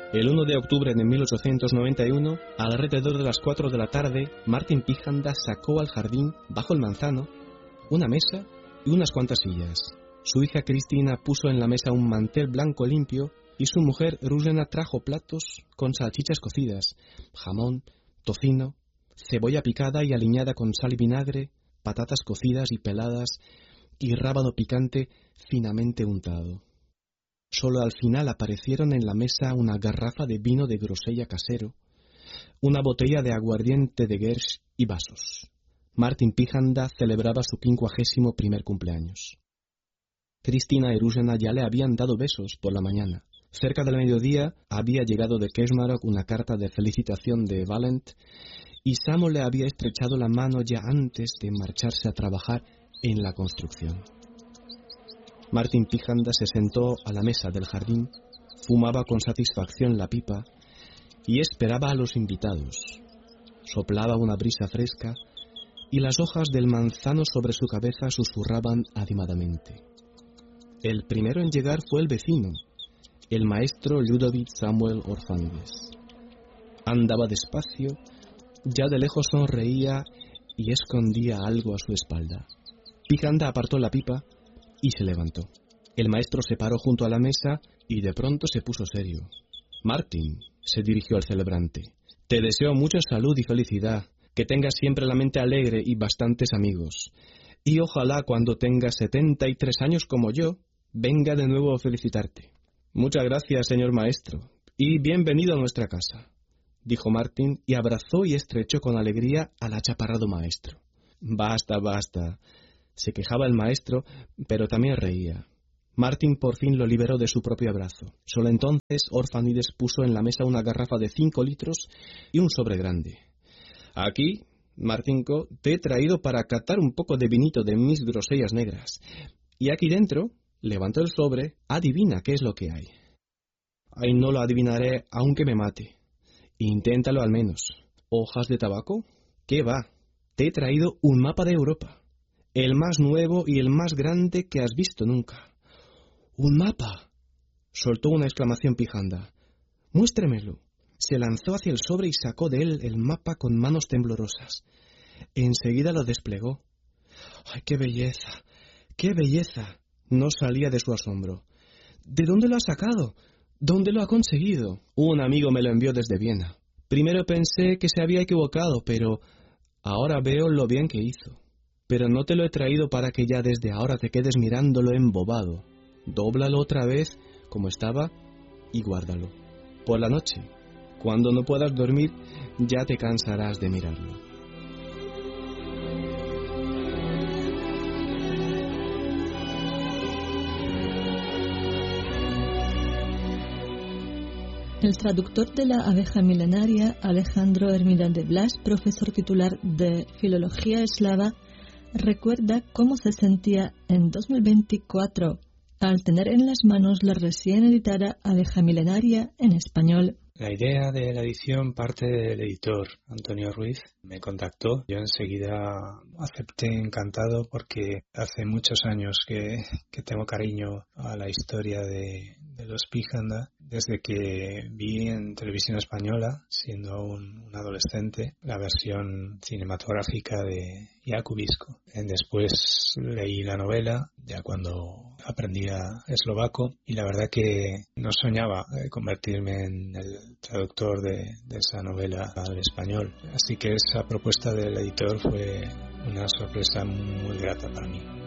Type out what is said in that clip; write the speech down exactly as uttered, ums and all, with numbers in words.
El uno de octubre de mil ochocientos noventa y uno, alrededor de las cuatro de la tarde, Martin Pijanda sacó al jardín, bajo el manzano, una mesa y unas cuantas sillas. Su hija Cristina puso en la mesa un mantel blanco limpio y su mujer Ruzena trajo platos con salchichas cocidas, jamón, tocino, cebolla picada y aliñada con sal y vinagre, patatas cocidas y peladas y rábano picante finamente untado. Solo al final aparecieron en la mesa una garrafa de vino de grosella casero, una botella de aguardiente de Gersh y vasos. Martin Pijanda celebraba su quincuagésimo primer cumpleaños. Cristina y Ruzena ya le habían dado besos por la mañana. Cerca del mediodía había llegado de Kersmarok una carta de felicitación de Valent y Samo le había estrechado la mano ya antes de marcharse a trabajar en la construcción. Martin Pijanda se sentó a la mesa del jardín, fumaba con satisfacción la pipa y esperaba a los invitados. Soplaba una brisa fresca y las hojas del manzano sobre su cabeza susurraban animadamente. El primero en llegar fue el vecino, el maestro Ludovic Samuel Orfandes. Andaba despacio, ya de lejos sonreía y escondía algo a su espalda. Pijanda apartó la pipa y se levantó. El maestro se paró junto a la mesa y de pronto se puso serio. Martin, se dirigió al celebrante, te deseo mucha salud y felicidad, que tengas siempre la mente alegre y bastantes amigos. Y ojalá cuando tengas setenta y tres años como yo, venga de nuevo a felicitarte. Muchas gracias, señor maestro, y bienvenido a nuestra casa, dijo Martin y abrazó y estrechó con alegría al achaparrado maestro. Basta, basta. Se quejaba el maestro, pero también reía. Martin por fin lo liberó de su propio abrazo. Solo entonces Orfanides puso en la mesa una garrafa de cinco litros y un sobre grande. Aquí, Martinko, te he traído para catar un poco de vinito de mis grosellas negras. Y aquí dentro, levantó el sobre, adivina qué es lo que hay. Ay, no lo adivinaré aunque me mate. Inténtalo al menos. ¿Hojas de tabaco? ¿Qué va? Te he traído un mapa de Europa. El más nuevo y el más grande que has visto nunca. ¡Un mapa!, soltó una exclamación Pijanda. Muéstremelo. Se lanzó hacia el sobre y sacó de él el mapa con manos temblorosas. Enseguida lo desplegó. ¡Ay, qué belleza! ¡Qué belleza! No salía de su asombro. ¿De dónde lo ha sacado? ¿Dónde lo ha conseguido? Un amigo me lo envió desde Viena. Primero pensé que se había equivocado, pero ahora veo lo bien que hizo. Pero no te lo he traído para que ya desde ahora te quedes mirándolo embobado. Dóblalo otra vez, como estaba, y guárdalo. Por la noche, cuando no puedas dormir, ya te cansarás de mirarlo. El traductor de la abeja milenaria, Alejandro Hermida de Blas, profesor titular de Filología Eslava, recuerda cómo se sentía en dos mil veinticuatro al tener en las manos la recién editada Abeja Milenaria en español. La idea de la edición parte del editor, Antonio Ruiz. Me contactó, yo enseguida acepté encantado porque hace muchos años que, que tengo cariño a la historia de, de los Pijanda, desde que vi en televisión española, siendo aún un adolescente, la versión cinematográfica de Jakubisco. Después leí la novela, ya cuando aprendía eslovaco, y la verdad que no soñaba convertirme en el traductor de, de esa novela al español. Así que esa propuesta del editor fue una sorpresa muy grata para mí.